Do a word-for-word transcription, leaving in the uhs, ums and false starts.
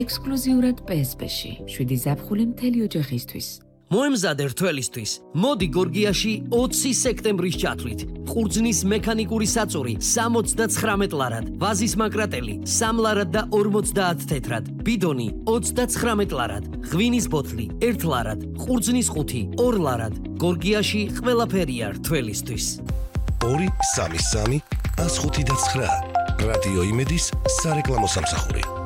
ექსკლუზიურად პე ეს პე-ში. შვიდი ზაფხული მთელი ოჯახისთვის. მოემზადე რთველისთვის. მოდი გორგიაში ოცი სექტემბრის ჩათვლით. ყურძნის მექანიკური საწური სამოცდაცხრამეტ ლარად, ვაზის მაკრატელი სამ ლარად და ორმოცდაათ თეთრად, ბიდონი ოცდაცხრამეტ ლარად, ღვინის ბოთლი ერთ ლარად, ყურძნის ყუთი ორ ლარად. გორგიაში ყველაფერია რთველისთვის. ორი სამი სამი ას ხუთი და ცხრა რადიო იმედის სარეკლამო სამსახური.